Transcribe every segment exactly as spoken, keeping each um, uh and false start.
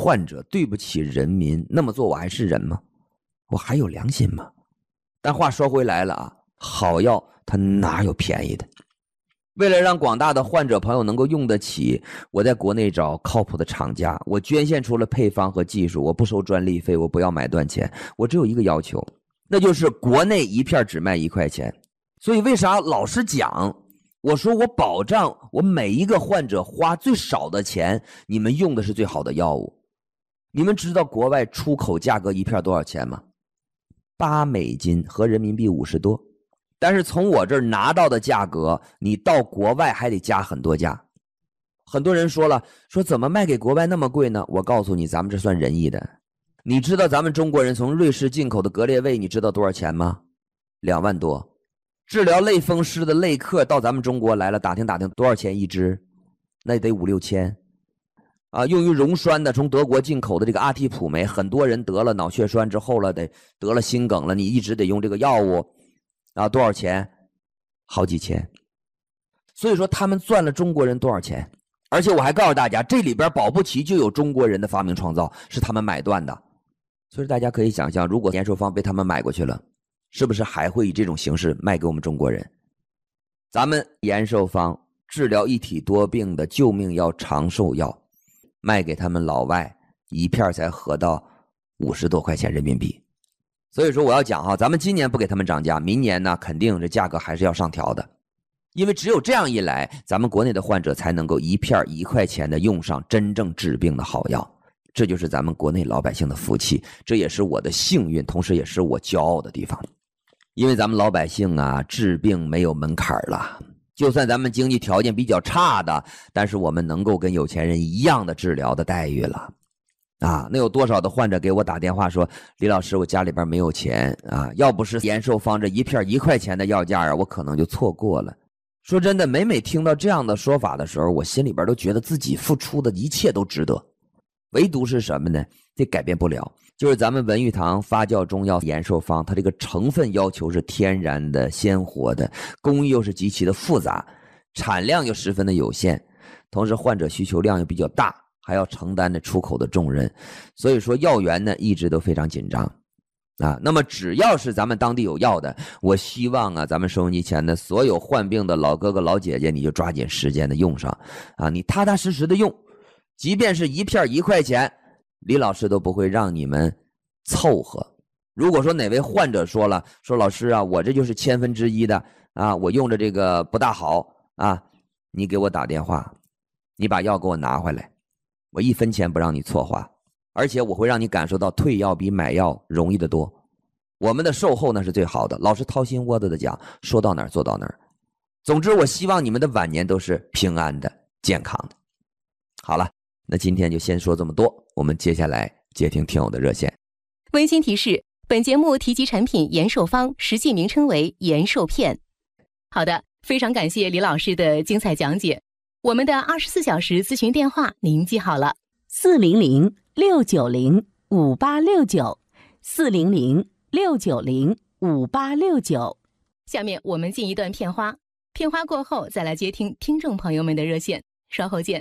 患者，对不起人民，那么做我还是人吗？我还有良心吗？但话说回来了啊，好药它哪有便宜的？为了让广大的患者朋友能够用得起，我在国内找靠谱的厂家，我捐献出了配方和技术，我不收专利费，我不要买断钱，我只有一个要求，那就是国内一片只卖一块钱。所以为啥老实讲，我说我保障我每一个患者花最少的钱，你们用的是最好的药物。你们知道国外出口价格一片多少钱吗？八美金，合人民币五十多。但是从我这儿拿到的价格，你到国外还得加很多价。很多人说了，说怎么卖给国外那么贵呢？我告诉你，咱们这算仁义的。你知道咱们中国人从瑞士进口的格列卫，你知道多少钱吗？两万多。治疗类风湿的类克到咱们中国来了，打听打听多少钱一支？那也得五六千。啊，用于溶栓的，从德国进口的这个阿替普酶，很多人得了脑血栓之后了，得得了心梗了，你一直得用这个药物。啊，多少钱？好几千。所以说他们赚了中国人多少钱？而且我还告诉大家，这里边保不齐就有中国人的发明创造，是他们买断的。所以大家可以想象，如果延寿方被他们买过去了，是不是还会以这种形式卖给我们中国人？咱们延寿方治疗一体多病的救命药、长寿药，卖给他们老外一片才合到五十多块钱人民币。所以说我要讲哈，咱们今年不给他们涨价，明年呢肯定这价格还是要上调的。因为只有这样一来，咱们国内的患者才能够一片一块钱的用上真正治病的好药。这就是咱们国内老百姓的福气，这也是我的幸运，同时也是我骄傲的地方。因为咱们老百姓啊，治病没有门槛了，就算咱们经济条件比较差的，但是我们能够跟有钱人一样的治疗的待遇了。啊，那有多少的患者给我打电话说，李老师，我家里边没有钱啊，要不是延寿方这一片一块钱的药价啊，我可能就错过了。说真的，每每听到这样的说法的时候，我心里边都觉得自己付出的一切都值得。唯独是什么呢？这改变不了，就是咱们文玉堂发酵中药延寿方，它这个成分要求是天然的、鲜活的，工艺又是极其的复杂，产量又十分的有限，同时患者需求量又比较大，还要承担着出口的重任，所以说药源呢一直都非常紧张啊。那么只要是咱们当地有药的，我希望啊，咱们收音机前的所有患病的老哥哥老姐姐，你就抓紧时间的用上啊，你踏踏实实的用，即便是一片一块钱，李老师都不会让你们凑合。如果说哪位患者说了，说老师啊，我这就是千分之一的啊，我用着这个不大好啊，你给我打电话，你把药给我拿回来，我一分钱不让你错花，而且我会让你感受到退药比买药容易得多。我们的售后那是最好的，老师掏心窝子的讲，说到哪儿做到哪儿。总之我希望你们的晚年都是平安的、健康的。好了，那今天就先说这么多，我们接下来接听听友的热线。 温馨提示，本节目提及产品延寿方实际名称为延寿片。好的，非常感谢李老师的精彩讲解。我们的二十四小时咨询电话您记好了， 四零零六九零五八六九，四零零六九零五八六九。 下面我们进一段片花，片花过后再来接听听众朋友们的热线，稍后见。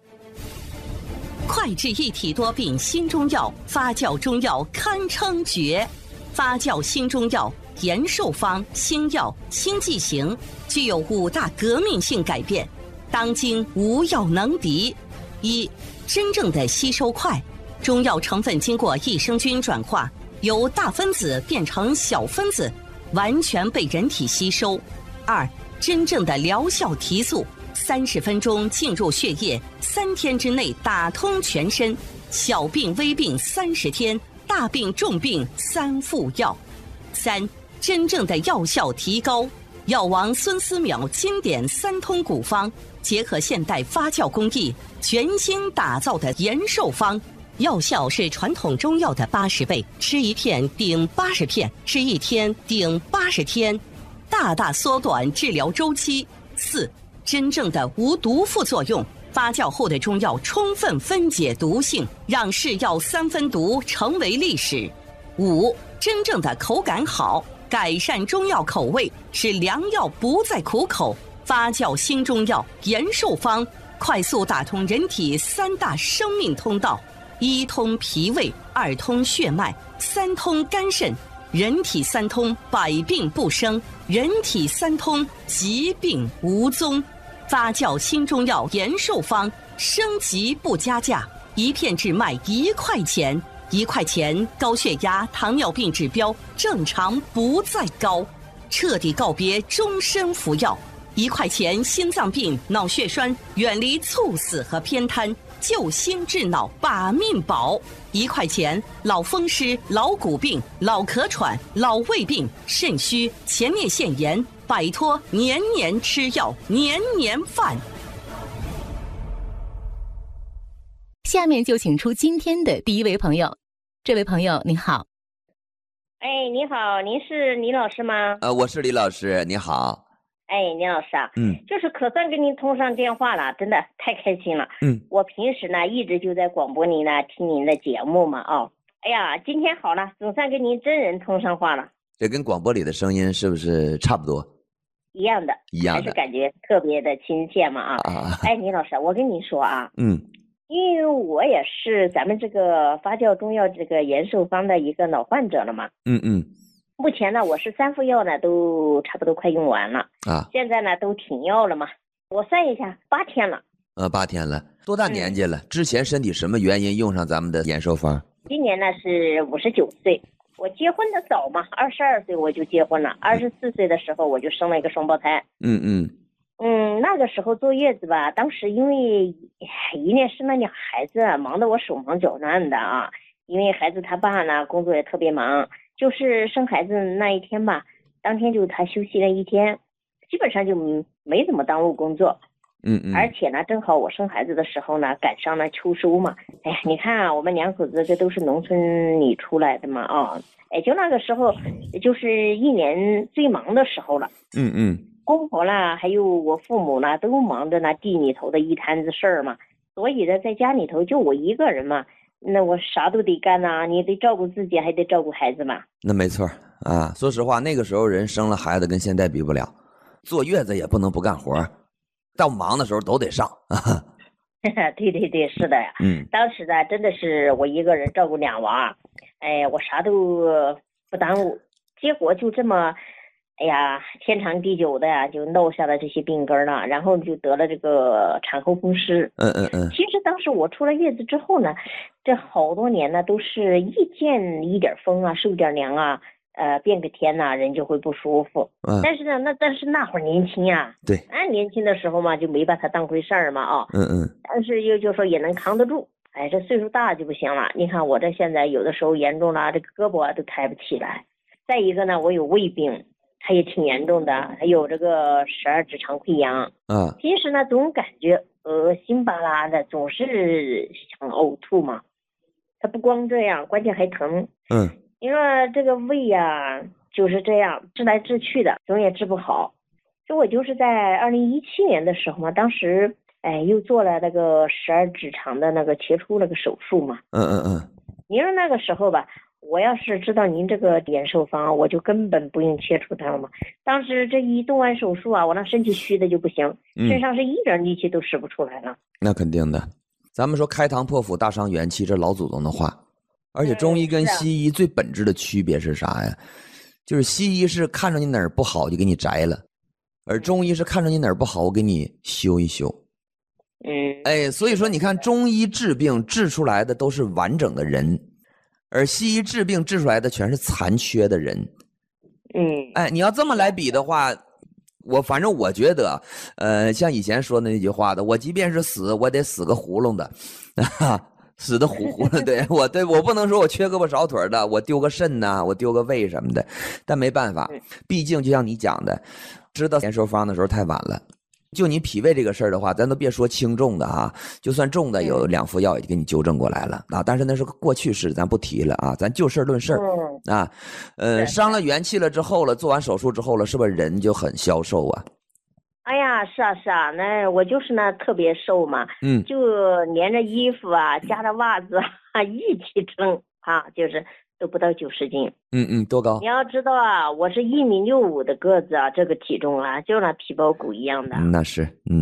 快治一体多病新中药，发酵中药堪称绝。发酵新中药延寿方新药新剂型，具有五大革命性改变，当今无药能敌。一、真正的吸收快，中药成分经过益生菌转化，由大分子变成小分子，完全被人体吸收。二、真正的疗效提速，三十分钟进入血液，三天之内打通全身，小病微病三十天，大病重病三副药。三、真正的药效提高，药王孙思邈经典三通古方，结合现代发酵工艺，全新打造的延寿方，药效是传统中药的八十倍，吃一片顶八十片，吃一天顶八十天，大大缩短治疗周期。四、真正的无毒副作用，发酵后的中药充分分解毒性，让是药三分毒成为历史。五、真正的口感好，改善中药口味，使良药不再苦口。发酵新中药延寿方，快速打通人体三大生命通道， 一通脾胃，二通血脉，三通肝肾。人体三通，百病不生；人体三通，疾病无踪。发酵新中药延寿方，升级不加价，一片只卖一块钱。一块钱，高血压、糖尿病指标正常不再高，彻底告别终身服药。一块钱，心脏病、脑血栓远离猝死和偏瘫，救心治脑，把命保。一块钱，老风湿、老骨病、老咳喘、老胃病、肾虚、前列腺炎，摆脱年年吃药、年年犯。 下面就请出今天的第一位朋友。这位朋友您好。 哎，你好，您是李老师吗？ 呃，我是李老师，你好。 哎，李老师啊， 嗯， 就是可算跟您通上电话了，真的太开心了。 嗯， 我平时呢一直就在广播里呢听您的节目嘛，哦，哎呀，今天好了，总算跟您真人通上话了。 这跟广播里的声音是不是差不多？ 一样的， 一样的， 还是感觉特别的亲切嘛啊。 啊， 哎，李老师，我跟你说啊， 嗯， 因为我也是咱们这个发酵中药这个延寿方的一个老患者了嘛。 嗯嗯。 目前呢，我是三副药呢都差不多快用完了啊， 现在呢都停药了嘛。我算一下，八天了。 呃，八天了，多大年纪了？嗯、之前身体什么原因用上咱们的延寿方？ 今年呢是五十九岁，我结婚的早嘛，二十二岁我就结婚了，二十四岁的时候我就生了一个双胞胎。 嗯嗯嗯，那个时候坐月子吧，当时因为一连生了俩孩子，忙得我手忙脚乱的啊，因为孩子他爸呢工作也特别忙。就是生孩子那一天吧，当天就他休息了一天，基本上就没怎么耽误工作。 嗯嗯。 而且呢，正好我生孩子的时候呢，赶上了秋收嘛。哎呀，你看啊，我们两口子这都是农村里出来的嘛啊，哎，就那个时候，就是一年最忙的时候了。 嗯嗯。 公婆啦，还有我父母啦，都忙着那地里头的一摊子事儿嘛，所以呢，在家里头就我一个人嘛。那我啥都得干呐、啊，你得照顾自己，还得照顾孩子嘛。 那没错啊，说实话，那个时候人生了孩子跟现在比不了，坐月子也不能不干活，到忙的时候都得上。 对对对，是的呀。 嗯， 当时呢，真的是我一个人照顾俩娃，哎，我啥都不耽误，结果就这么。哎呀，天长地久的呀，就落下了这些病根了，然后就得了这个产后风湿。 嗯嗯嗯。 其实当时我出了月子之后呢，这好多年呢都是一见一点风啊，受点凉啊，呃，变个天呐、啊，人就会不舒服。 嗯。 但是呢，那但是那会儿年轻呀。 对。 俺年轻的时候嘛，就没把它当回事儿嘛啊。 嗯嗯。 但是又就说也能扛得住。哎，这岁数大就不行了。你看我这现在有的时候严重了，这个胳膊啊都抬不起来。再一个呢，我有胃病。它也挺严重的，还有这个十二指肠溃疡。 嗯， 平时呢总感觉恶心巴拉的，总是想呕吐嘛。它不光这样，关键还疼。 嗯， 因为这个胃呀、啊、就是这样治来治去的，总也治不好。所以我就是在二零一七年的时候嘛，当时哎又做了那个十二指肠的那个切除那个手术嘛。 嗯嗯嗯。 你说那个时候吧。我要是知道您这个延寿方，我就根本不用切除它了嘛。当时这一动完手术啊，我那身体虚的就不行，身上是一点力气都使不出来了。 嗯、那肯定的，咱们说开膛破腹大伤元气，这老祖宗的话。而且中医跟西医最本质的区别是啥呀？就是西医是看着你哪儿不好就给你摘了，而中医是看着你哪儿不好我给你修一修。 嗯， 哎，所以说你看中医治病治出来的都是完整的人。而西医治病治出来的全是残缺的人。 嗯， 哎，你要这么来比的话，我反正我觉得，呃，像以前说的那句话的，我即便是死，我得死个囫囵的，啊，死的糊糊的。对我，对我不能说我缺胳膊少腿的，我丢个肾呐、啊，我丢个胃什么的，但没办法，毕竟就像你讲的，知道延寿方的时候太晚了。就你脾胃这个事儿的话，咱都别说轻重的啊，就算重的有两副药也给你纠正过来了啊。但是那是个过去式，咱不提了啊，咱就事论事儿啊。呃，伤了元气了之后了，做完手术之后了，是不是人就很消瘦啊？ 哎呀，是啊是啊，那我就是那特别瘦嘛， 嗯， 就连着衣服啊，加着袜子啊一起称啊，就是都不到九十斤。 嗯嗯，多高？ 你要知道啊，我是一米六五的个子啊，这个体重啊，就那皮包骨一样的。 嗯、那是，嗯。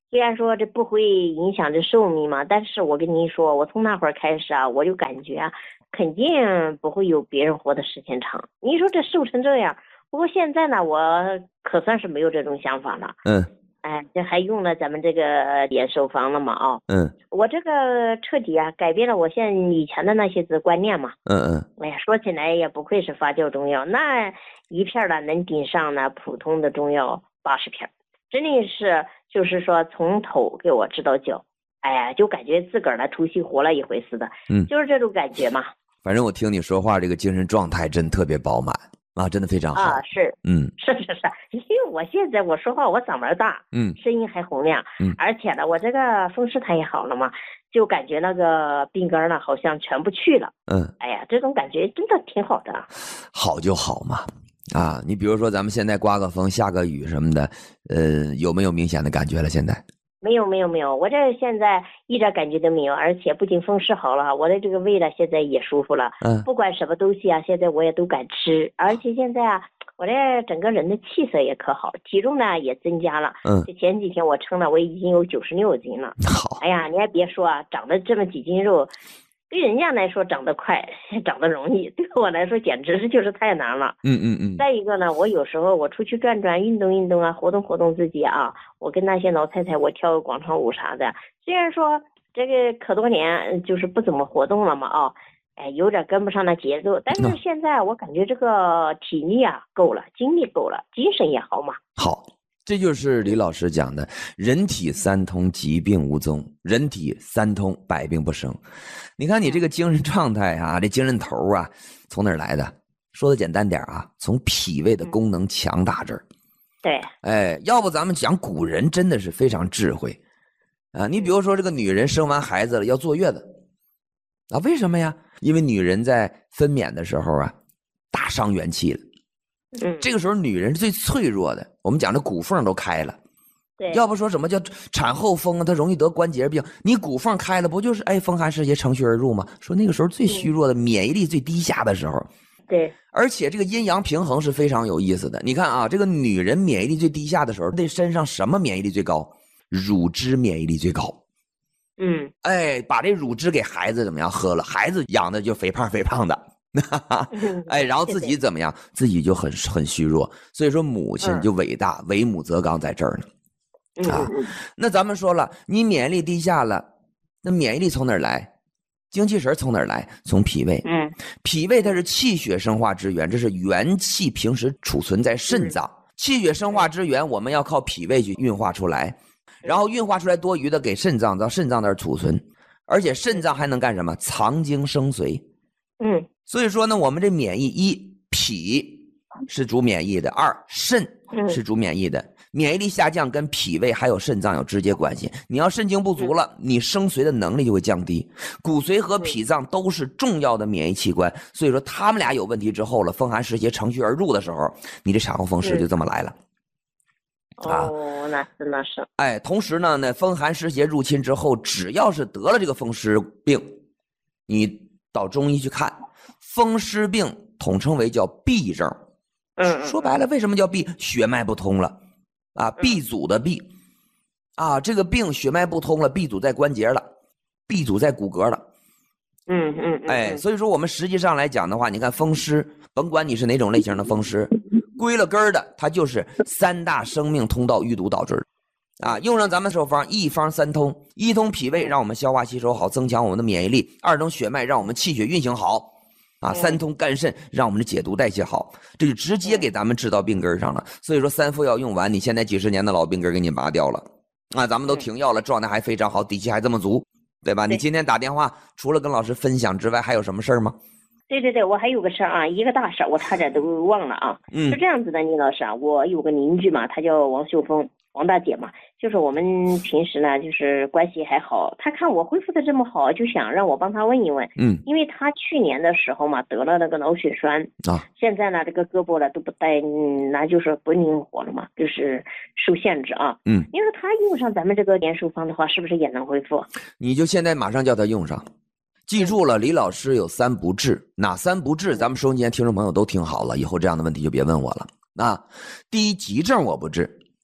虽然说这不会影响这寿命嘛，但是我跟您说，我从那会儿开始啊，我就感觉啊，肯定不会有别人活的时间长。你说这瘦成这样，不过现在呢，我可算是没有这种想法了。 嗯， 哎，这还用了咱们这个延寿方了嘛？啊、哦， 嗯， 我这个彻底啊改变了我现在以前的那些子观念嘛。 嗯嗯， 哎呀，说起来也不愧是发酵中药，那一片呢能顶上呢普通的中药八十片，真的是就是说从头给我治到脚，哎呀，就感觉自个儿呢突袭活了一回似的。 嗯， 就是这种感觉嘛。 反正我听你说话，这个精神状态真特别饱满啊，真的非常好。 啊，是， 嗯， 是是是，因为我现在我说话我嗓门大， 嗯， 声音还洪亮， 嗯， 而且呢，我这个风湿它也好了嘛，就感觉那个病根呢好像全部去了。 嗯， 哎呀，这种感觉真的挺好的。 好就好嘛。啊，你比如说咱们现在刮个风下个雨什么的，呃，有没有明显的感觉了？现在？ 没有没有没有，我这现在一点感觉都没有，而且不仅风湿好了，我的这个胃呢现在也舒服了。 嗯， 不管什么东西啊，现在我也都敢吃，而且现在啊，我这整个人的气色也可好，体重呢也增加了。 嗯， 这前几天我称了，我已经有九十六斤了。 好， 哎呀，你还别说啊，长了这么几斤肉，对人家来说长得快，长得容易，对我来说简直是就是太难了。 嗯嗯嗯。 再一个呢，我有时候我出去转转，运动运动啊，活动活动自己啊，我跟那些老太太我跳个广场舞啥的。虽然说这个可多年就是不怎么活动了嘛啊，哎，有点跟不上那节奏，但是现在我感觉这个体力啊够了，精力够了，精神也好嘛。 好。这就是李老师讲的人体三通，疾病无踪，人体三通，百病不生。你看你这个精神状态啊，这精神头啊，从哪儿来的？说的简单点啊，从脾胃的功能强大这儿。 对， 哎，要不咱们讲古人真的是非常智慧啊。你比如说这个女人生完孩子了要坐月子啊，为什么呀？因为女人在分娩的时候啊，大伤元气了。 嗯， 这个时候女人是最脆弱的，我们讲的骨缝都开了。 对， 要不说什么叫产后风啊，她容易得关节病，你骨缝开了不就是哎风寒湿邪乘虚而入吗？说那个时候最虚弱的，免疫力最低下的时候。 对， 而且这个阴阳平衡是非常有意思的。你看啊，这个女人免疫力最低下的时候，这身上什么免疫力最高？乳汁免疫力最高。 嗯， 哎，把这乳汁给孩子怎么样喝了，孩子养的就肥胖肥胖的。哎，然后自己怎么样？自己就很很虚弱，所以说母亲就伟大，嗯、为母则刚在这儿呢。啊，那咱们说了，你免疫力低下了，那免疫力从哪儿来？精气神从哪儿来？从脾胃。 嗯， 脾胃它是气血生化之源，这是元气平时储存在肾脏。嗯、气血生化之源，我们要靠脾胃去运化出来，然后运化出来多余的给肾脏，到肾脏那儿储存，而且肾脏还能干什么？藏精生髓。 嗯。 所以说呢，我们这免疫一脾是主免疫的，二肾是主免疫的。免疫力下降跟脾胃还有肾脏有直接关系。你要肾精不足了，你生髓的能力就会降低。骨髓和脾脏都是重要的免疫器官，所以说他们俩有问题之后了，风寒湿邪乘虚而入的时候，你这产后风湿就这么来了。 啊、哦，那是那是。 哎，同时呢，那风寒湿邪入侵之后，只要是得了这个风湿病，你到中医去看。风湿病统称为叫痹症， 嗯， 说白了为什么叫痹？血脉不通了啊，痹阻的痹啊，这个病血脉不通了，痹阻在关节了，痹阻在骨骼了， 嗯嗯， 哎，所以说我们实际上来讲的话，你看风湿，甭管你是哪种类型的风湿，归了根儿的，它就是三大生命通道淤堵导致的。啊，用上咱们手方一方三通，一通脾胃让我们消化吸收好，增强我们的免疫力；二通血脉让我们气血运行好。啊，三通肝肾让我们的解毒代谢好，这就直接给咱们治到病根上了。所以说三副药用完，你现在几十年的老病根给你拔掉了，啊，咱们都停药了，状态还非常好，底气还这么足，对吧？你今天打电话除了跟老师分享之外，还有什么事儿吗？ 对对对，我还有个事儿啊，一个大事儿，我差点都忘了啊。 嗯， 是这样子的，倪老师啊，我有个邻居嘛，她叫王秀峰，王大姐嘛，就是我们平时呢，就是关系还好。她看我恢复的这么好，就想让我帮她问一问。 嗯，因为她去年的时候嘛，得了那个脑血栓啊， 现在呢，这个胳膊了都不带，嗯，那就是不灵活了嘛，就是受限制啊。 嗯， 你说她用上咱们这个延寿方的话，是不是也能恢复？ 你就现在马上叫她用上。记住了，李老师有三不治，哪三不治？咱们收音机前听众朋友都听好了，以后这样的问题就别问我了。啊，第一，急症我不治，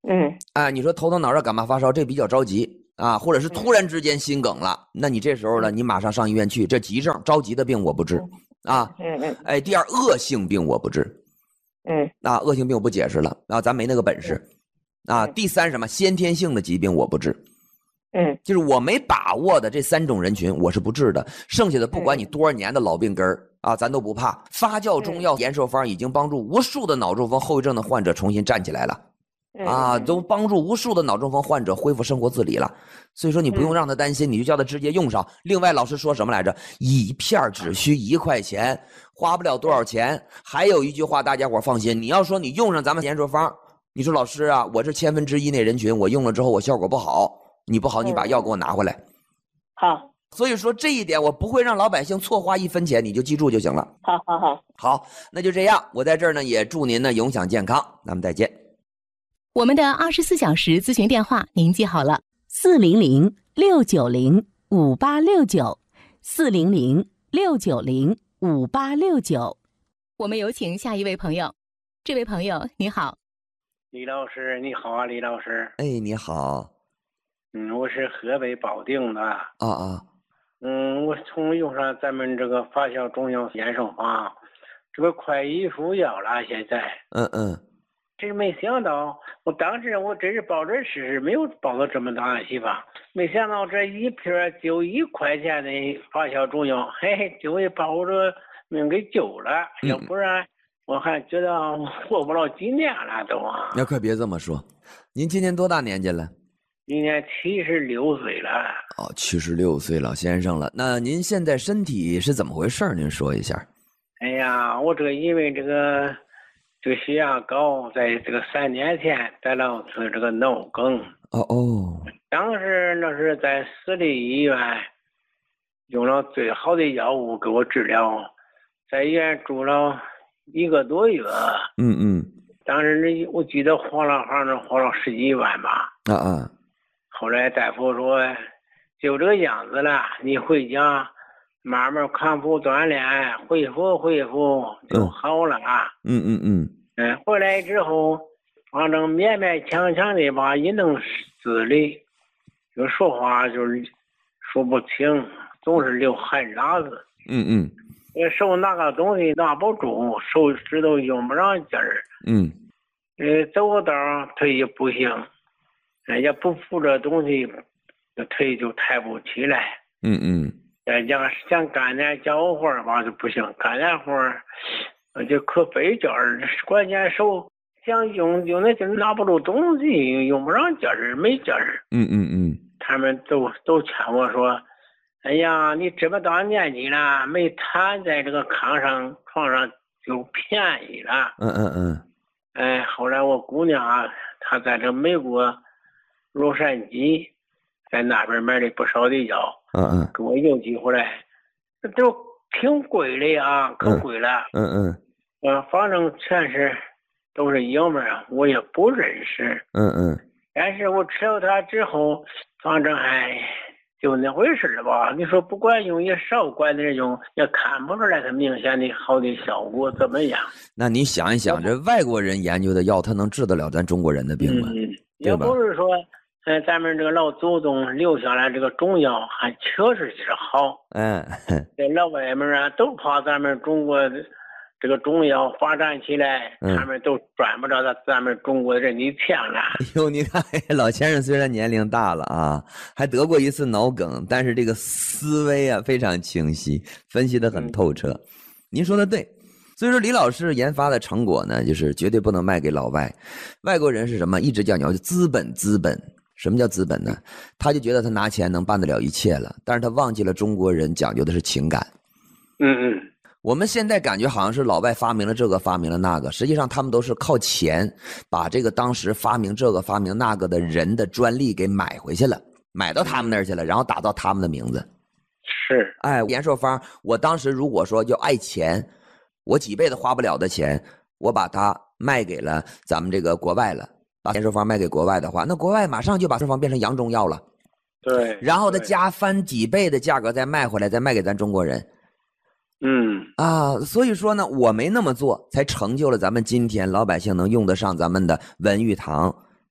嗯啊，你说头疼脑热感冒发烧，这比较着急啊，或者是突然之间心梗了，那你这时候呢，你马上上医院去，这急症着急的病我不治啊。 嗯嗯哎，第二恶性病我不治， 嗯啊，恶性病我不解释了啊，咱没那个本事啊。第三什么先天性的疾病我不治， 嗯就是我没把握的这三种人群我是不治的，剩下的不管你多少年的老病根儿啊，咱都不怕。发酵中药延寿方已经帮助无数的脑中风后遗症的患者重新站起来了。啊，都帮助无数的脑中风患者恢复生活自理了，所以说你不用让他担心，你就叫他直接用上。另外，老师说什么来着？一片只需一块钱，花不了多少钱。还有一句话，大家伙放心，你要说你用上咱们延寿方，你说老师啊，我是千分之一那人群，我用了之后我效果不好，你不好，你把药给我拿回来。 好， 所以说这一点我不会让老百姓错花一分钱，你就记住就行了。 好，好，好， 好，那就这样，我在这儿呢也祝您呢永享健康，咱们再见。 我们的二十四小时咨询电话您记好了： 四零零六九零五八六九，四零零六九零五八六九。 我们有请下一位朋友。这位朋友你好。 李老师你好啊，李老师。 哎，你好。 嗯，我是河北保定的。 啊啊。 嗯，我从用上咱们这个发酵中药延寿方，这个快一服药了，现在。 嗯嗯。 真没想到，我当时我真是抱着试试，没有抱到这么大的希望。没想到这一瓶就一块钱的发酵中药，嘿嘿，就给把我这命给救了。 嗯、 要不然我还觉得活不了几年了都啊。 那可别这么说，您今年多大年纪了？ 今年七十六岁了。 哦，七十六岁老先生了。那您现在身体是怎么回事？您说一下。 哎呀，我这个因为这个。这个血压高，在这个三年前得了次这个脑梗。 哦哦。 当时那是在私立医院用了最好的药物给我治疗，在医院住了一个多月。 嗯嗯。 当时我记得花了好像花了十几万吧。 啊啊。 后来大夫说，就这个样子了，你回家慢慢康复锻炼，恢复恢复就好了。 嗯嗯嗯。 嗯，回来之后，反正勉勉强强的吧，也能自理，就说话就是说不清，总是流汗喇子。 嗯嗯。 手拿个东西拿不住，手指头用不上劲儿。 嗯。 呃，走个道腿也不行，人家不扶着东西，腿就抬不起来。 嗯嗯。 再讲想干点家务活吧就不行，干点活就可费劲儿，关键手想用用那劲拿不住东西，用不上劲儿，没劲儿。 嗯嗯嗯。 他们都都劝我说：“哎呀，你这么大年纪了，没瘫在这个炕上床上就便宜了。” 嗯嗯嗯。 哎，后来我姑娘啊，她在这美国洛杉矶，在那边买了不少的药。 嗯嗯。 给我邮寄回来，都挺贵的啊，可贵了。 嗯嗯。 嗯，反正全是都是爷们儿，我也不认识。 嗯嗯。 但是我吃了它之后，反正还就那回事吧。你说不管用也少管点用，也看不出来它明显的好的效果怎么样。 那你想一想，这外国人研究的药，它能治得了咱中国人的病吗？ 嗯，也不是说，呃，咱们这个老祖宗留下来这个中药还确实是好。 嗯。 这老外们啊，都怕咱们中国的这个中药发展起来， 嗯、 他们都赚不着咱咱们中国人的钱了。 哎呦，你看老先生虽然年龄大了啊，还得过一次脑梗，但是这个思维啊非常清晰，分析得很透彻。嗯、您说的对，所以说李老师研发的成果呢，就是绝对不能卖给老外。外国人是什么？一直讲究资本，资本。什么叫资本呢？他就觉得他拿钱能办得了一切了，但是他忘记了中国人讲究的是情感。 嗯嗯。 我们现在感觉好像是老外发明了这个发明了那个，实际上他们都是靠钱把这个当时发明这个发明那个的人的专利给买回去了，买到他们那儿去了，然后打造他们的名字。 是。 哎，延寿方，我当时如果说就爱钱，我几辈子花不了的钱，我把它卖给了咱们这个国外了，把延寿方卖给国外的话，那国外马上就把延寿方变成洋中药了。 对。 然后他加翻几倍的价格再卖回来，再卖给咱中国人。 嗯啊，所以说呢，我没那么做，才成就了咱们今天老百姓能用得上咱们的文玉堂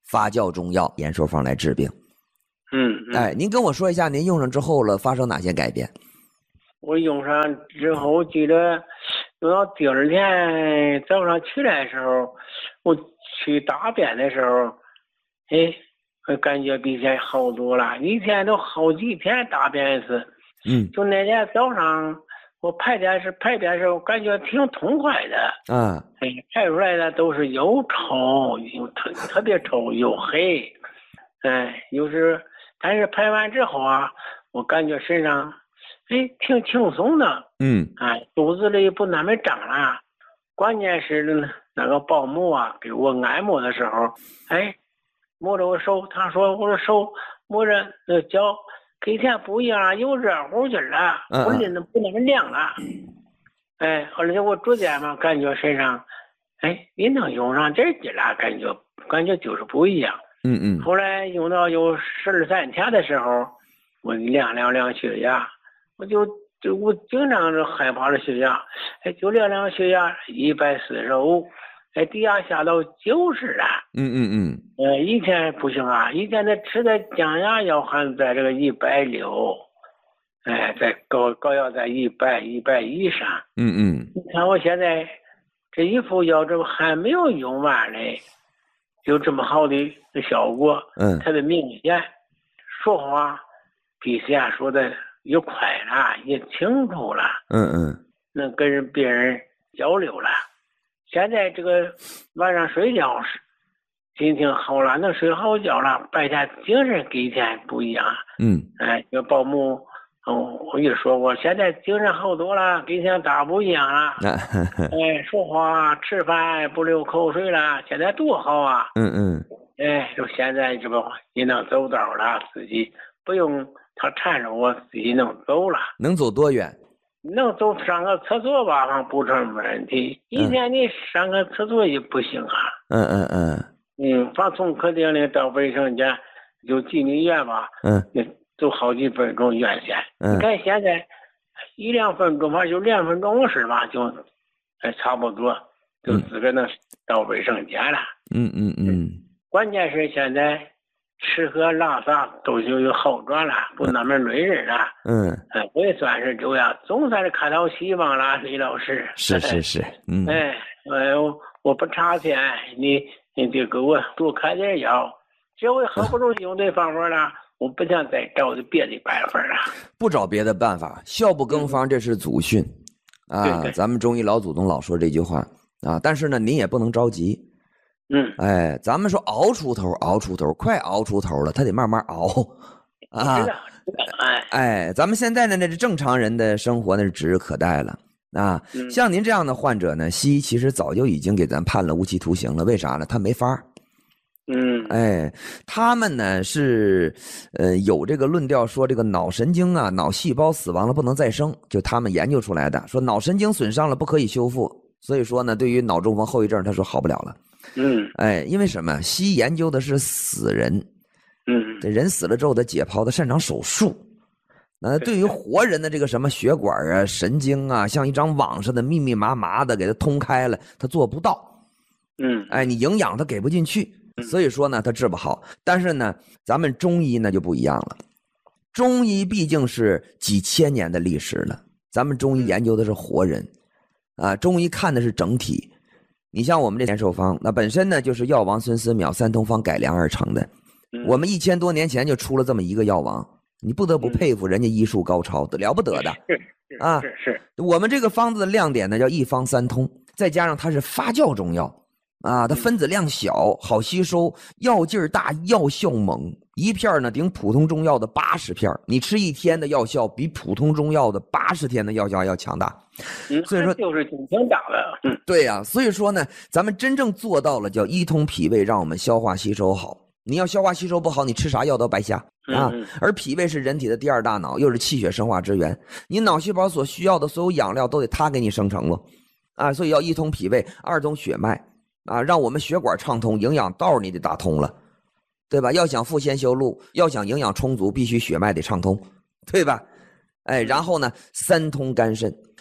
发酵中药延寿方来治病。 嗯，嗯哎，您跟我说一下，您用上之后了发生哪些改变？ 我用上之后，记得用到第二天早上起来的时候，我去大便的时候，哎，我感觉比以前好多了。一天都好几天大便一次。 嗯， 就那天早上我排便是排便的时候，感觉挺痛快的。 啊， 哎，排出来的都是又臭又特特别臭又黑，哎，有时但是排完之后啊，我感觉身上哎挺轻松的。 嗯， 哎，肚子里不那么胀了。关键是那个保姆啊，给我按摩的时候，哎，摸着我手，他说我的手摸着那脚跟以前不一样了，有热乎劲儿了， 嗯嗯我拎的不那么凉了。哎，后来我逐渐嘛，感觉身上，哎，也能用上点劲了，感觉感觉就是不一样。 嗯嗯， 后来用到有十二三天的时候，我量量量血压，我就就我经常是害怕的血压，哎，就量量血压一百四十五，哎，低压下到九十了。 嗯嗯嗯， 呃，以前不行啊，以前的吃的降压药还在这个一百六，哎，在高高药在一百一百以上。 嗯嗯， 你看我现在这一副药，这还没有用完嘞，有这么好的效果， 嗯， 特别明显，说话比以前说的也快了，也清楚了， 嗯嗯， 能跟人别人交流了。现在这个晚上睡觉时心情好了，能睡好觉了，白天精神跟以前不一样。 嗯， 哎，这保姆，哦，我也说过，现在精神好多了，跟以前大不一样了。 那， 哎，说话吃饭不流口水了，现在多好啊！ 嗯嗯， 哎，就现在这个也能走道了，自己不用他搀着我，自己能走了。 能走多远？ 能走上个厕所吧，还不成问题。以前你上个厕所也不行啊。 嗯嗯嗯嗯，反正从客厅里到卫生间就几米远吧， 嗯， 走好几分钟远线。 嗯你看现在一两分钟吧，就两分钟是吧，就哎差不多就自个能到卫生间了。 嗯嗯嗯， 关键是现在吃喝拉撒都就有好转了，不那么累人了。 嗯， 哎，我也算是这样，总算是看到希望了，李老师。 是是是，嗯， 哎，哎，我我不差钱，你你得给我多开点药。这回好不容易用对方法了，我不想再找别的办法了。 不找别的办法，笑不更方，这是祖训啊。 对对咱们中医老祖宗老说这句话啊，但是呢，您也不能着急。 嗯， 哎，咱们说熬出头，熬出头，快熬出头了，他得慢慢熬啊。 是的，哎， 哎，咱们现在呢，这是正常人的生活，那是指日可待了啊。 嗯像您这样的患者呢，西医其实早就已经给咱判了无期徒刑了。为啥呢？他没法儿。 嗯， 哎，他们呢是，呃，有这个论调说这个脑神经啊，脑细胞死亡了不能再生，就他们研究出来的，说脑神经损伤了不可以修复，所以说呢，对于脑中风后遗症，他说好不了了。 嗯哎，因为什么？西医研究的是死人， 嗯这人死了之后，他解剖，他擅长手术。那对于活人的这个什么血管啊、神经啊，像一张网似的密密麻麻的给他通开了，他做不到。 嗯， 哎，你营养他给不进去，所以说呢，他治不好。但是呢，咱们中医呢就不一样了，中医毕竟是几千年的历史了，咱们中医研究的是活人，啊，中医看的是整体。你像我们这延寿方，那本身呢就是药王孙思邈三通方改良而成的，我们一千多年前就出了这么一个药王，你不得不佩服人家医术高超的，了不得的啊！ 是是， 我们这个方子的亮点呢叫一方三通，再加上它是发酵中药啊，它分子量小，好吸收，药劲儿大，药效猛，一片呢顶普通中药的八十片，你吃一天的药效比普通中药的八十天的药效要强大。所以说就是挺大的。嗯， 对呀、啊，所以说呢，咱们真正做到了叫一通脾胃，让我们消化吸收好。你要消化吸收不好，你吃啥药都白瞎啊。 嗯、 而脾胃是人体的第二大脑，又是气血生化之源，你脑细胞所需要的所有养料都得它给你生成了啊。所以要一通脾胃，二通血脉啊，让我们血管畅通，营养道你得打通了，对吧？要想复先修路，要想营养充足，必须血脉得畅通，对吧？哎，然后呢，三通肝肾。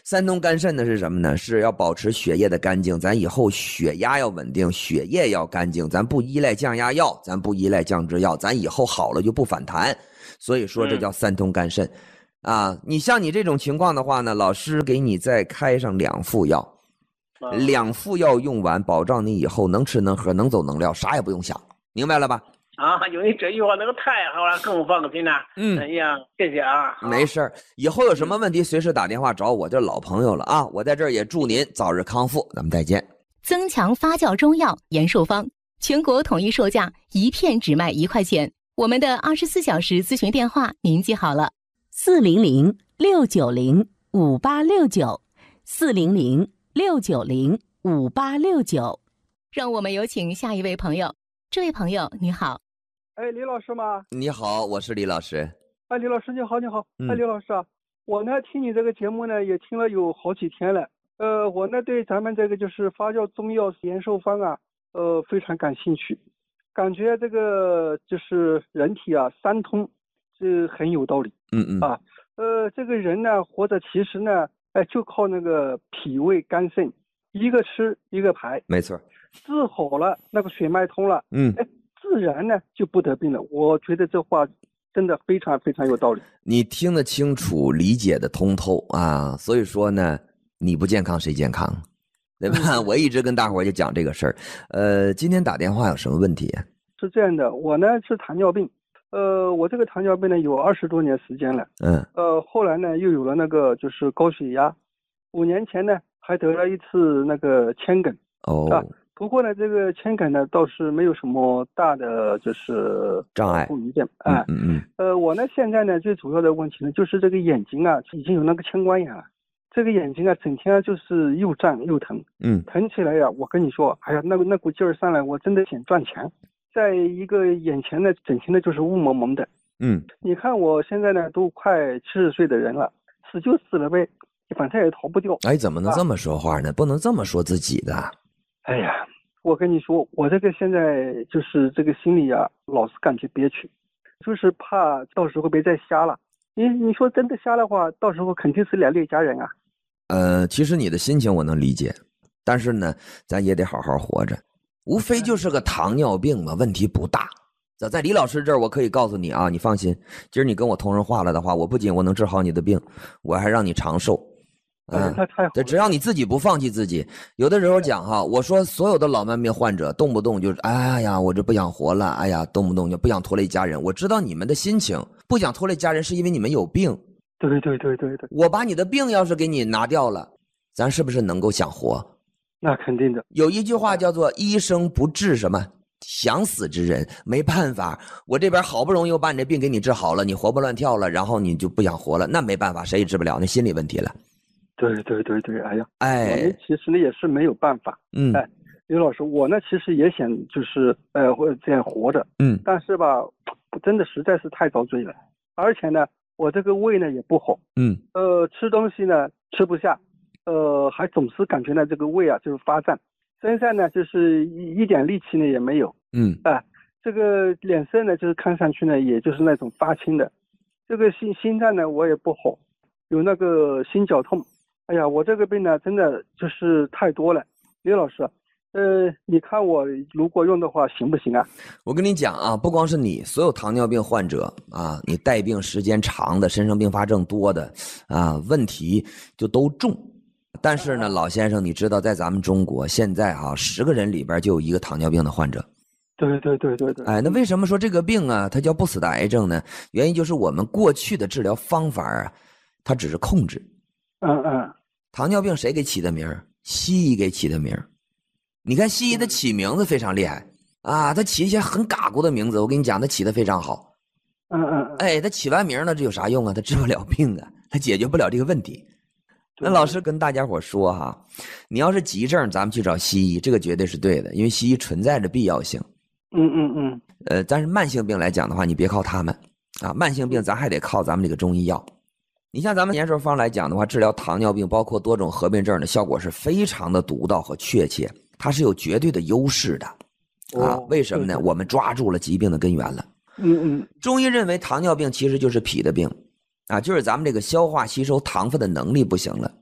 三通肝肾呢是什么呢？是要保持血液的干净，咱以后血压要稳定，血液要干净，咱不依赖降压药，咱不依赖降脂药，咱以后好了就不反弹。所以说这叫三通肝肾。嗯、啊，你像你这种情况的话呢，老师给你再开上两副药，啊、两副药用完，保障你以后能吃能喝能走能撂，啥也不用想，明白了吧？ 啊，有你这句话那个太好了，更放个心了。嗯，哎呀，谢谢啊。 没事儿，以后有什么问题随时打电话找我，这老朋友了啊！我在这儿也祝您早日康复，咱们再见。 增强发酵中药延寿方，全国统一售价，一片只卖一块钱。我们的二十四小时咨询电话您记好了： 四零零六九零五八六九，四零零六九零五八六九。 让我们有请下一位朋友。这位朋友你好。 哎，李老师吗？ 你好，我是李老师。 哎，李老师你好，你好。 嗯、 哎，李老师啊，我呢听你这个节目呢也听了有好几天了。呃，我呢对咱们这个就是发酵中药延寿方啊，呃非常感兴趣，感觉这个就是人体啊三通，这很有道理。 嗯嗯。 啊，呃，这个人呢活着其实呢，哎就靠那个脾胃肝肾，一个吃一个排。 没错。 治好了，那个血脉通了。 嗯。 哎。自然呢就不得病了，我觉得这话真的非常非常有道理。 你听得清楚，理解的通透啊，所以说呢，你不健康谁健康，对吧？嗯、我一直跟大伙儿就讲这个事儿。呃，今天打电话有什么问题？ 是这样的，我呢是糖尿病，呃，我这个糖尿病呢有二十多年时间了， 嗯， 呃，后来呢又有了那个就是高血压，五年前呢还得了一次那个铅梗。 哦。 啊不过呢，这个铅梗呢倒是没有什么大的就是障碍后遗症，哎， 嗯嗯呃，我呢现在呢最主要的问题呢就是这个眼睛啊已经有那个青光眼了，这个眼睛啊整天就是又胀又疼， 嗯， 疼起来呀、啊，我跟你说，哎呀，那个那股劲儿上来，我真的想赚钱，在一个眼前呢整天的就是雾蒙蒙的， 嗯， 你看我现在呢都快七十岁的人了，死就死了呗，反正也逃不掉。 哎，怎么能这么说话呢？啊、不能这么说自己的。 哎呀。我跟你说，我这个现在就是这个心里啊，老是感觉憋屈，就是怕到时候别再瞎了。你你说真的瞎的话，到时候肯定是连累家人啊。 呃，其实你的心情我能理解，但是呢，咱也得好好活着，无非就是个糖尿病嘛，问题不大。在在李老师这儿，我可以告诉你啊，你放心，今儿你跟我通上话了的话，我不仅我能治好你的病，我还让你长寿。 嗯，那太好了。 只要你自己不放弃自己，有的时候讲哈，我说所有的老慢病患者动不动就是哎呀，我这不想活了，哎呀，动不动就不想拖累家人。我知道你们的心情，不想拖累家人是因为你们有病。 对对对对对。 我把你的病要是给你拿掉了，咱是不是能够想活？ 那肯定的。 有一句话叫做医生不治什么想死之人，没办法，我这边好不容易又把你这病给你治好了，你活蹦乱跳了，然后你就不想活了，那没办法，谁也治不了，那心理问题了。 对对对对，哎呀， 哎， 我们其实呢也是没有办法， 嗯， 哎，刘老师，我呢其实也想就是呃或者这样活着， 嗯， 但是吧，真的实在是太遭罪了，而且呢，我这个胃呢也不好， 嗯， 呃，吃东西呢吃不下，呃，还总是感觉呢这个胃啊就是发胀，身上呢就是一一点力气呢也没有， 嗯， 哎，这个脸色呢就是看上去呢也就是那种发青的，这个心心脏呢我也不好，有那个心绞痛。哎呀，我这个病呢，真的就是太多了，刘老师，呃，你看我如果用的话行不行啊？ 我跟你讲啊，不光是你，所有糖尿病患者啊，你带病时间长的、身上并发症多的啊，问题就都重。但是呢，老先生，你知道，在咱们中国现在啊，十个人里边就有一个糖尿病的患者。 对对对对对。 哎，那为什么说这个病啊，它叫不死的癌症呢？原因就是我们过去的治疗方法啊，它只是控制。 嗯嗯， 糖尿病谁给起的名儿？西医给起的名儿。你看西医的起名字非常厉害啊，他起一些很嘎咕的名字，我跟你讲，他起的非常好。 嗯嗯， 哎，他起完名了，这有啥用啊？他治不了病啊，他解决不了这个问题。那老师跟大家伙说哈，你要是急症，咱们去找西医，这个绝对是对的，因为西医存在着必要性。 嗯嗯嗯。 呃，但是慢性病来讲的话，你别靠他们啊，慢性病咱还得靠咱们这个中医药。你像咱们延寿方来讲的话，治疗糖尿病包括多种合并症的效果是非常的独到和确切，它是有绝对的优势的啊。为什么呢？我们抓住了疾病的根源了。 嗯嗯。 中医认为糖尿病其实就是脾的病啊，就是咱们这个消化吸收糖分的能力不行了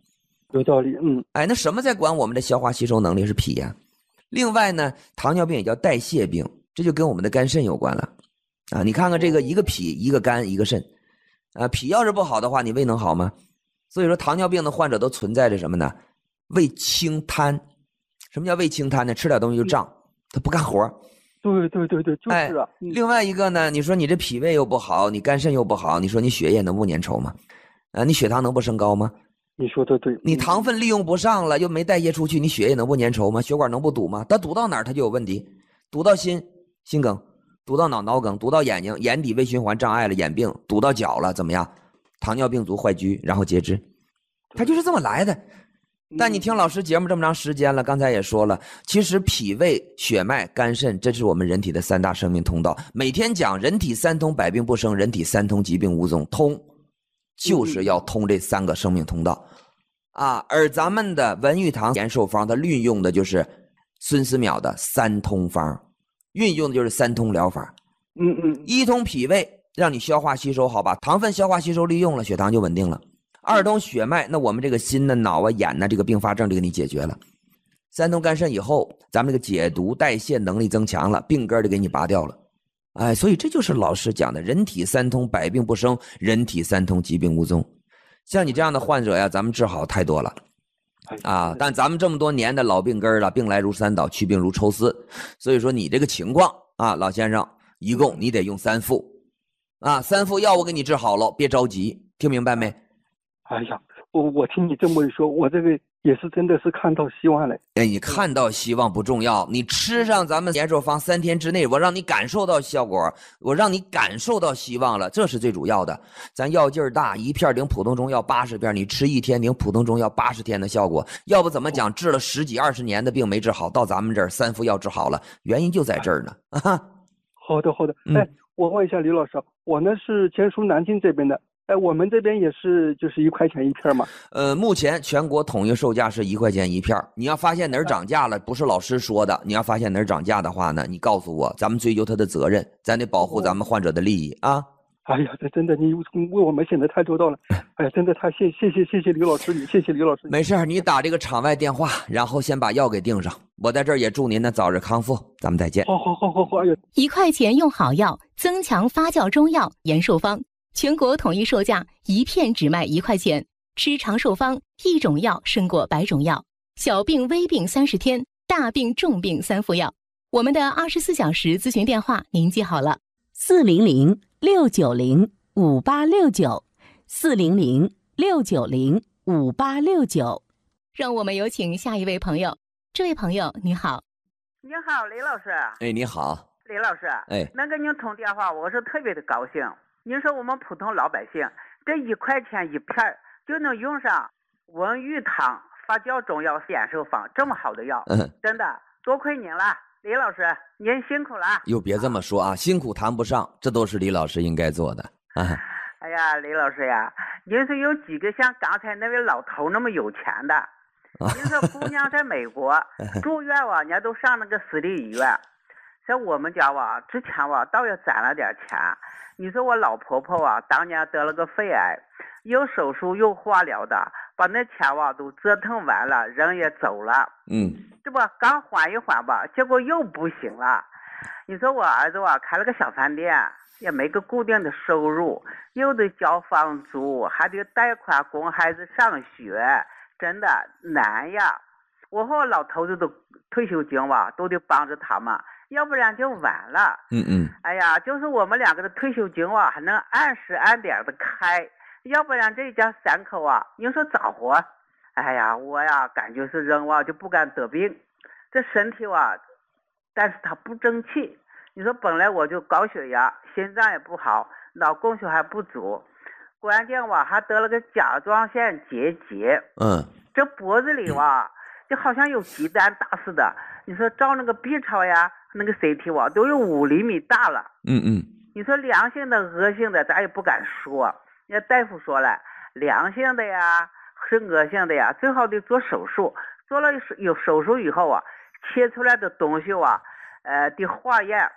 有道理，嗯， 哎，那什么在管我们的消化吸收能力？是脾呀。另外呢，糖尿病也叫代谢病，这就跟我们的肝肾有关了啊。你看看这个，一个脾，一个肝，一个肾啊，脾要是不好的话，你胃能好吗？所以说糖尿病的患者都存在着什么呢？胃轻瘫。什么叫胃轻瘫呢？吃点东西就胀，他不干活。 对对对对，就是啊。 哎、另外一个呢，你说你这脾胃又不好，你肝肾又不好，你说你血液能不粘稠吗？啊，你血糖能不升高吗？ 你说的对。 你糖分利用不上了，又没代谢出去，你血液能不粘稠吗？血管能不堵吗？它堵到哪儿它就有问题，堵到心心梗，堵到脑脑梗，堵到眼睛眼底微循环障碍了眼病，堵到脚了怎么样？糖尿病足坏疽，然后截肢，它就是这么来的。但你听老师节目这么长时间了，刚才也说了，其实脾胃、血脉、肝肾，这是我们人体的三大生命通道。每天讲人体三通，百病不生；人体三通，疾病无踪。通就是要通这三个生命通道啊。而咱们的文玉堂延寿方，它运用的就是孙思邈的三通方，运用的就是三通疗法。 嗯嗯， 一通脾胃，让你消化吸收好，把糖分消化吸收利用了，血糖就稳定了。二通血脉，那我们这个心呢、脑啊、眼呢、这个并发症就给你解决了。三通肝肾以后，咱们这个解毒代谢能力增强了，病根就给你拔掉了。哎，所以这就是老师讲的人体三通，百病不生；人体三通，疾病无踪。像你这样的患者呀，咱们治好太多了啊！但咱们这么多年的老病根了，病来如山倒，去病如抽丝。所以说你这个情况啊，老先生，一共你得用三副啊，三副药我给你治好了，别着急，听明白没？ 哎呀，我我听你这么一说，我这个也是真的是看到希望了。 哎，你看到希望不重要，你吃上咱们延寿方三天之内，我让你感受到效果，我让你感受到希望了，这是最主要的。咱药劲儿大，一片顶普通中药八十片，你吃一天顶普通中药八十天的效果，要不怎么讲治了十几二十年的病没治好，到咱们这儿三副药治好了，原因就在这儿呢。啊， 好的好的， 嗯、 哎，我问一下李老师，我呢是江苏南京这边的。哎，我们这边也是，就是一块钱一片嘛。 呃，目前全国统一售价是一块钱一片。你要发现哪儿涨价了，不是老师说的，你要发现哪儿涨价的话呢，你告诉我，咱们追究他的责任，咱得保护咱们患者的利益啊。 哎呀，这真的你为我们显得太周到了。哎呀，真的太谢谢谢谢谢李老师，你谢谢李老师。 没事，你打这个场外电话，然后先把药给订上。我在这儿也祝您呢早日康复，咱们再见。 好好好好好，哎呀， 一块钱用好药，增强发酵中药延寿方。全国统一售价，一片只卖一块钱。吃长寿方，一种药胜过百种药。小病微病三十天，大病重病三副药。我们的二十四小时咨询电话您记好了： 四零零六九零五八六九，四零零六九零五八六九。 让我们有请下一位朋友。这位朋友你好。 你好，李老师。 哎，你好， 李老师。 哎， 能跟您通电话，我是特别的高兴。您说我们普通老百姓这一块钱一片就能用上文玉堂发酵中药延寿方这么好的药， 嗯， 真的多亏您了，李老师，您辛苦了。 哟，别这么说啊，辛苦谈不上，这都是李老师应该做的啊。 哎呀，李老师呀，您说有几个像刚才那位老头那么有钱的？您说姑娘在美国住院啊，人家都上那个私立医院。像我们家哇，之前哇倒也攒了点钱。你说我老婆婆啊，当年得了个肺癌，又手术又化疗的，把那钱哇都折腾完了，人也走了。 嗯， 这不刚缓一缓吧，结果又不行了。你说我儿子啊，开了个小饭店，也没个固定的收入，又得交房租，还得贷款供孩子上学，真的难呀。我和我老头子的退休金哇，都得帮着他们。要不然就完了。 嗯嗯。 哎呀，就是我们两个的退休金啊，还能按时按点的开，要不然这一家三口啊，你说咋活？哎呀，我呀感觉是人啊就不敢得病，这身体啊，但是他不争气。你说本来我就高血压，心脏也不好，脑供血还不足，关键我还得了个甲状腺结节。 嗯。 这脖子里哇，就好像有鸡蛋大似的。你说照那个 B 超呀，那个 C T 哇，都有五厘米大了。 嗯嗯。 你说良性的、恶性的，咱也不敢说。人家大夫说了，良性的呀，是恶性的呀，最好得做手术。做了有手术以后啊，切出来的东西啊，呃，得化验，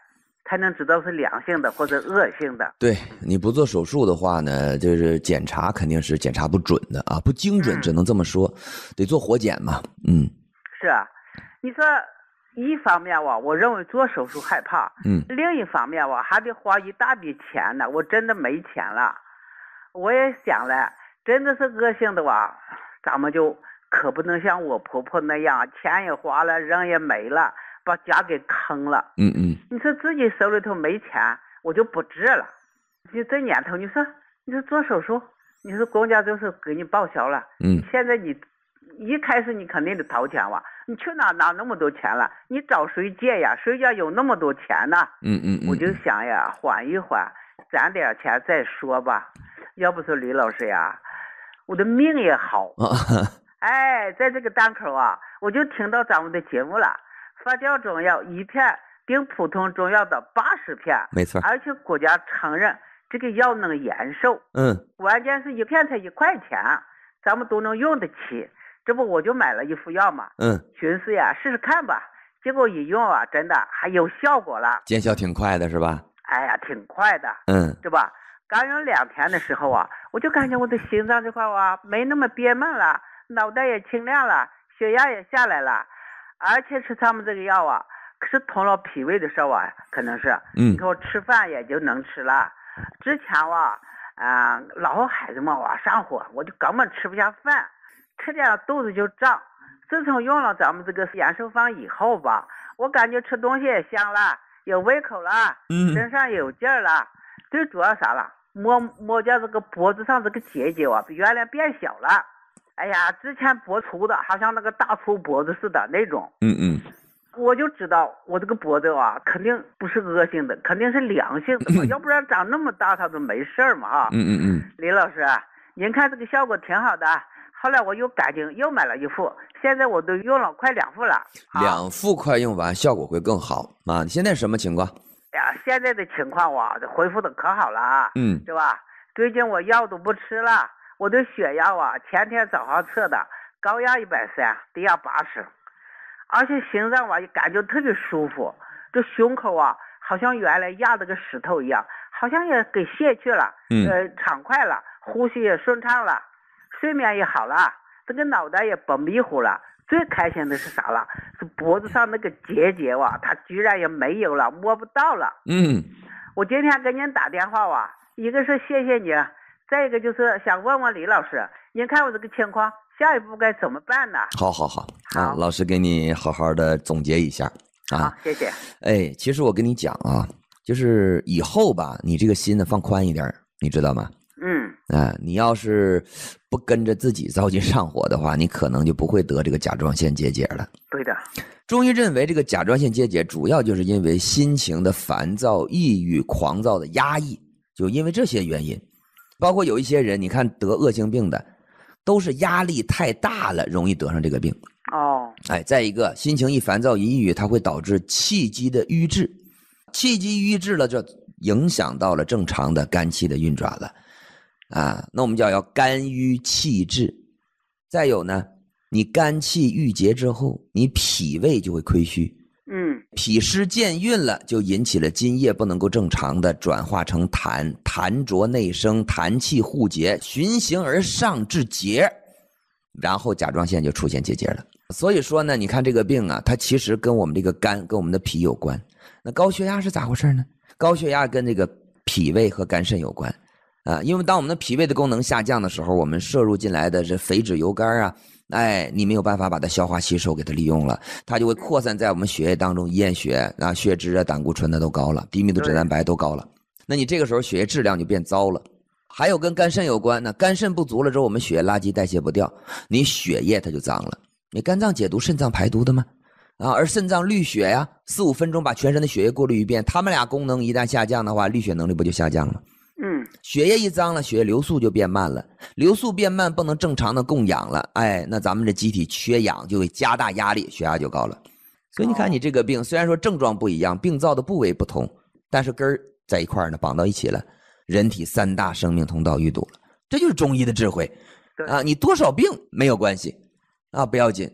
才能知道是良性的或者恶性的。 对，你不做手术的话呢，就是检查肯定是检查不准的啊，不精准，只能这么说，嗯、得做活检嘛。嗯， 是啊，你说一方面我我认为做手术害怕， 嗯， 另一方面我还得花一大笔钱呢，我真的没钱了。我也想了，真的是恶性的哇，咱们就可不能像我婆婆那样，钱也花了，人也没了，把家给坑了。 嗯嗯， 你说自己手里头没钱，我就不治了。就这年头，你说你说做手术，你说公家就是给你报销了。 嗯， 现在你一开始你肯定得掏钱哇，你去哪拿那么多钱了？你找谁借呀？谁家有那么多钱呢？ 嗯嗯嗯， 我就想呀，缓一缓，攒点钱再说吧。要不说李老师呀，我的命也好。哎，在这个档口啊，我就听到咱们的节目了。发酵中药一片顶普通中药的八十片， 没错。 而且国家承认这个药能延寿。 嗯， 关键是一片才一块钱，咱们都能用得起。这不我就买了一副药嘛。 嗯， 寻思呀，试试看吧。结果一用啊，真的还有效果了， 见效挺快的是吧？ 哎呀，挺快的。 嗯， 对吧？刚用两天的时候啊，我就感觉我的心脏这块啊没那么憋闷了，脑袋也清亮了，血压也下来了，而且吃他们这个药啊，可是通了脾胃的时候啊，可能是， 嗯， 你看我吃饭也就能吃了。之前啊，啊、呃，老孩子们啊上火，我就根本吃不下饭，吃点肚子就胀。自从用了咱们这个延寿方以后吧，我感觉吃东西也香了，有胃口了， 嗯， 身上有劲儿了。最主要啥了？摸摸见这个脖子上这个结节啊，比原来变小了。哎呀，之前脖粗的，好像那个大粗脖子似的那种。 嗯嗯。 我就知道我这个脖子啊，肯定不是恶性的，肯定是良性的嘛，要不然长那么大它都没事儿嘛啊。 嗯嗯嗯。 李老师，您看这个效果挺好的。后来我又赶紧又买了一副，现在我都用了快两副了。 两副快用完，效果会更好啊！你现在什么情况？ 呀，现在的情况我恢复的可好了啊， 嗯， 是吧？最近我药都不吃了，我的血压啊，前天早上测的，高压一百三，低压八十，而且心脏啊也感觉特别舒服，这胸口啊好像原来压着个石头一样，好像也给卸去了， 嗯， 呃，畅快了，呼吸也顺畅了，睡眠也好了，这个脑袋也不迷糊了。最开心的是啥了？是脖子上那个结节哇，它居然也没有了，摸不到了。 嗯， 我今天给您打电话哇，一个是谢谢你，再一个就是想问问李老师，您看我这个情况，下一步该怎么办呢？ 好好好， 好啊，老师给你好好的总结一下啊。 好，谢谢。 哎，其实我跟你讲啊，就是以后吧，你这个心呢放宽一点，你知道吗？ 嗯， 啊，你要是不跟着自己着急上火的话，你可能就不会得这个甲状腺结节了。 对的。 中医认为这个甲状腺结节主要就是因为心情的烦躁、抑郁、狂躁的压抑，就因为这些原因。包括有一些人，你看得恶性病的，都是压力太大了，容易得上这个病。 哦。 哎，再一个，心情一烦躁、一抑郁，它会导致气机的瘀滞，气机瘀滞了，就影响到了正常的肝气的运转了。啊，那我们叫要肝郁气滞。再有呢，你肝气郁结之后，你脾胃就会亏虚。 嗯， 脾湿健运了，就引起了津液不能够正常的转化成痰，痰浊内生，痰气互结，循行而上至结，然后甲状腺就出现结节了。所以说呢，你看这个病啊，它其实跟我们这个肝跟我们的脾有关。那高血压是咋回事呢？高血压跟这个脾胃和肝肾有关。啊，因为当我们的脾胃的功能下降的时候，我们摄入进来的这肥脂油肝啊，哎，你没有办法把它消化吸收，给它利用了，它就会扩散在我们血液当中，验血啊，血脂啊，胆固醇的都高了，低密度脂蛋白都高了。那你这个时候血液质量就变糟了。还有跟肝肾有关，那肝肾不足了之后，我们血液垃圾代谢不掉，你血液它就脏了。你肝脏解毒，肾脏排毒的吗？啊，而肾脏滤血呀，四五分钟把全身的血液过滤一遍，它们俩功能一旦下降的话，滤血能力不就下降了？ 嗯，血液一脏了，血液流速就变慢了，流速变慢，不能正常的供氧了，哎，那咱们这机体缺氧就会加大压力，血压就高了。所以你看你这个病，虽然说症状不一样，病灶的部位不同，但是根儿在一块儿呢，绑到一起了，人体三大生命通道淤堵了，这就是中医的智慧啊！你多少病没有关系啊，不要紧，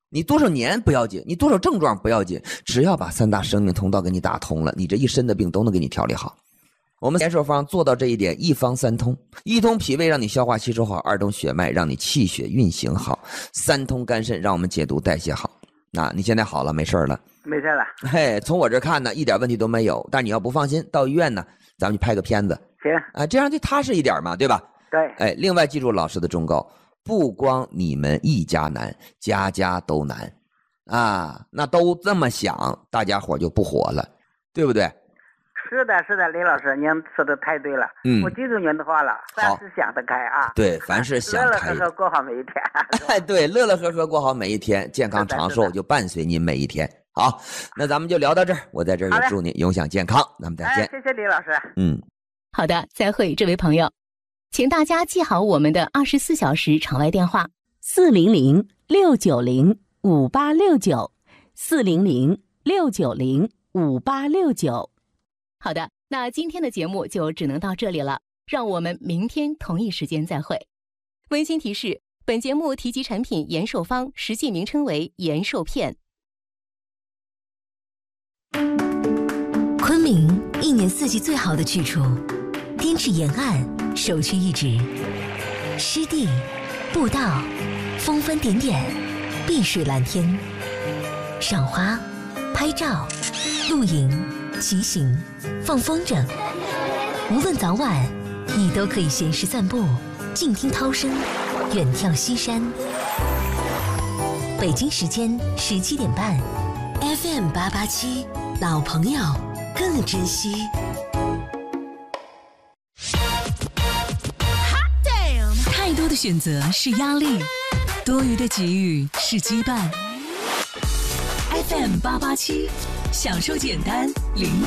你多少年不要紧，你多少症状不要紧，只要把三大生命通道给你打通了，你这一身的病都能给你调理好。我们延寿方做到这一点，一方三通，一通脾胃让你消化吸收好，二通血脉让你气血运行好，三通肝肾让我们解毒代谢好。那你现在好了，没事了？ 没事了。 嘿，从我这看呢，一点问题都没有。但你要不放心，到医院呢，咱们去拍个片子。 行啊，这样就踏实一点嘛，对吧？ 对。 哎，另外记住老师的忠告，不光你们一家难，家家都难啊。那都这么想，大家伙就不活了，对不对？ 是的，是的，李老师，您说的太对了。嗯，我记住您的话了，凡事想得开啊。 对，凡事想开， 乐乐呵呵过好每一天。 哎，对，乐乐呵呵过好每一天，健康长寿就伴随您每一天。好，那咱们就聊到这儿，我在这儿也祝你永享健康，咱们再见。 哎，谢谢李老师。 嗯， 好的，再会，这位朋友，请大家记好我们的二十四小时场外电话： 四零零六九零五八六九，四零零六九零五八六九。 好的，那今天的节目就只能到这里了，让我们明天同一时间再会。温馨提示，本节目提及产品延寿方实际名称为延寿片。 昆明一年四季最好的去处，滇池沿岸首屈一指，湿地、步道、峰峰点点，碧水蓝天，赏花、拍照、露营、骑行、放风筝，无论早晚，你都可以闲时散步，静听涛声，远眺西山。北京时间十七点半 ，F M 八八七，老朋友更珍惜。 太多的选择是压力，多余的给予是羁绊。F M 八八七，享受简单，聆听。